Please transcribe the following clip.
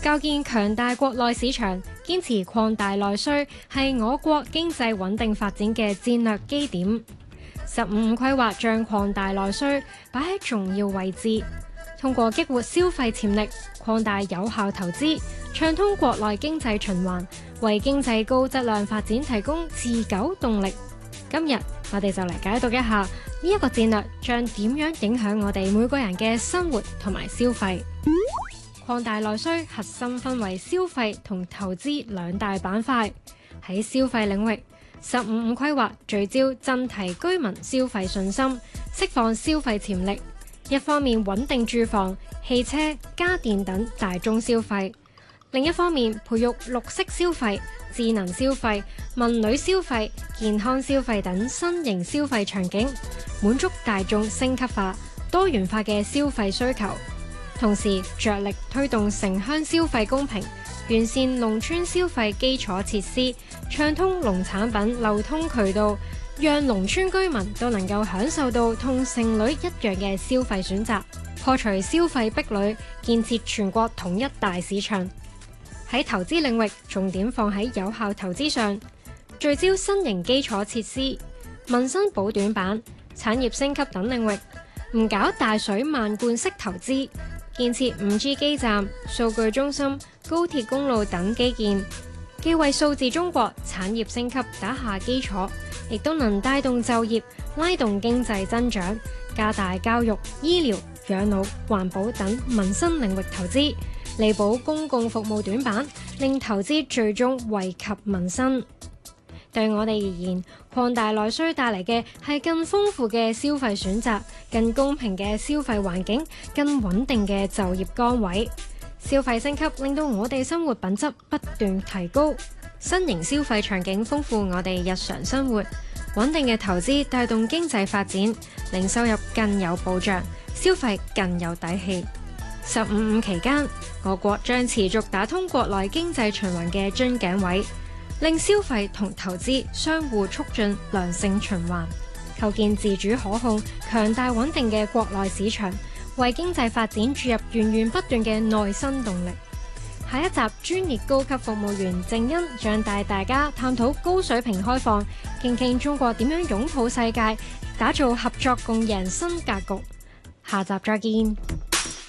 構建強大國內市場，堅持擴大內需，係我國經濟穩定發展嘅戰略基點。15規劃將擴大內需擺喺重要位置，通過激活消費潛力，擴大有效投資，暢通國內經濟循環，為經濟高質量發展提供持久動力。今日我哋就嚟解讀一下呢一個戰略將點樣影響我哋每個人嘅生活同埋消費。擴大內需核心分為消費同投資兩大板塊。喺消費領域，15規劃聚焦振提居民消費信心，釋放消費潛力。一方面穩定住房、汽車、家電等大宗消費，另一方面培育綠色消費、智能消費、文旅消費、健康消費等新型消費場景，滿足大眾升級化、多元化嘅消費需求。同時着力推動城鄉消費公平，完善農村消費基礎設施，暢通農產品流通渠道，讓農村居民都能夠享受到同城裏一樣嘅消費選擇，破除消費壁壘，建設全國統一大市場。喺投資領域，重點放喺有效投資上，聚焦新型基礎設施、民生補短板、產業升級等領域，唔搞大水漫灌式投資，建設 5G 基站、數據中心、高鐵公路等基建，既為數字中國產業升級打下基礎，亦都能帶動就業、拉動經濟增長，加大教育、醫療、養老、環保等民生領域投資，彌補公共服務短板，令投資最終惠及民生。對我哋而言，擴大內需帶嚟嘅係更豐富嘅消費選擇、更公平嘅消費環境、更穩定嘅就業崗位。消費升級令到我哋生活品質不斷提高，新型消費場景豐富我哋日常生活，穩定嘅投資帶動經濟發展，令收入更有保障，消費更有底氣。15期間，我國將持續打通國內經濟循環嘅樽頸位，令消費同投資相互促進良性循環，構建自主可控、強大穩定嘅國內市場，為經濟發展注入源源不斷嘅內生動力。下一集專業高級服務員靜欣將帶大家探討高水平開放，傾傾中國點樣擁抱世界，打造合作共贏新格局。下集再見。